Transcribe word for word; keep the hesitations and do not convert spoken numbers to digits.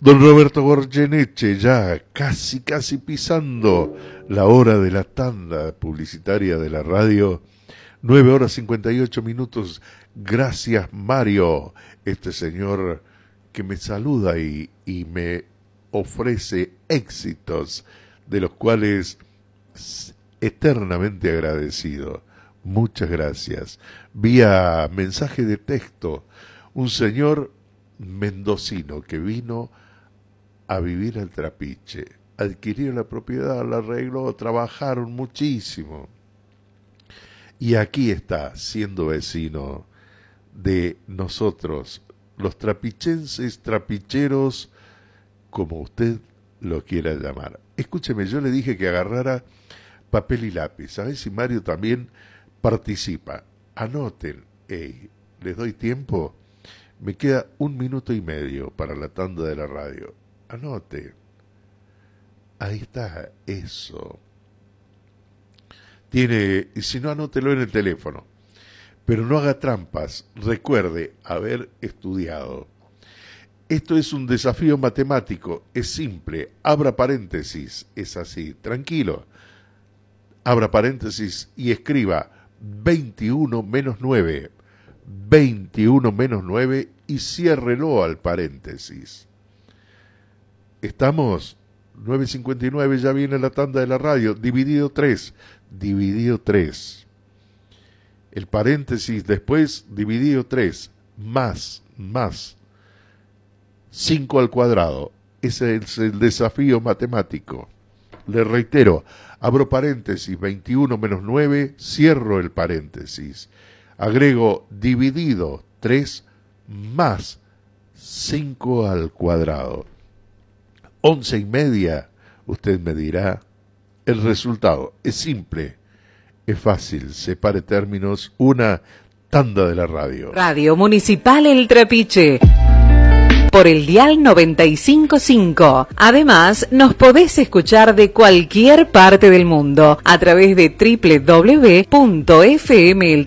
Don Roberto Goyeneche, ya casi, casi pisando la hora de la tanda publicitaria de la radio. Nueve horas cincuenta y ocho minutos. Gracias, Mario, este señor que me saluda y, y me ofrece éxitos, de los cuales eternamente agradecido. Muchas gracias. Vía mensaje de texto, un señor mendocino que vino a vivir al Trapiche, adquirió la propiedad, la arregló, trabajaron muchísimo. Y aquí está, siendo vecino de nosotros, los trapichenses, trapicheros, como usted lo quiera llamar. Escúcheme, yo le dije que agarrara papel y lápiz. A ver si Mario también participa. Anoten. Hey, ¿les doy tiempo? Me queda un minuto y medio para la tanda de la radio. Anote. Ahí está, eso. Tiene, y si no, anótelo en el teléfono. Pero no haga trampas. Recuerde haber estudiado. Esto es un desafío matemático. Es simple. Abra paréntesis. Es así. Tranquilo. Abra paréntesis y escriba veintiuno menos nueve. veintiuno menos nueve y ciérrelo al paréntesis. Estamos, nueve cincuenta y nueve, ya viene la tanda de la radio, dividido tres, dividido tres. El paréntesis después, dividido tres, más, más, cinco al cuadrado. Ese es el desafío matemático. Le reitero, abro paréntesis, veintiuno menos nueve, cierro el paréntesis. Agrego dividido tres más cinco al cuadrado. Once y media, usted me dirá, el resultado es simple, es fácil, separe términos, una tanda de la radio. Radio Municipal El Trapiche, por el dial noventa y cinco punto cinco. Además, nos podés escuchar de cualquier parte del mundo a través de doble u doble u doble u punto f m el